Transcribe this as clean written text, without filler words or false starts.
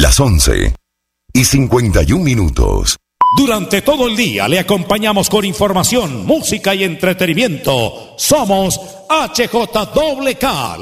las 11:51. Durante todo el día le acompañamos con información, música y entretenimiento. Somos HJWK.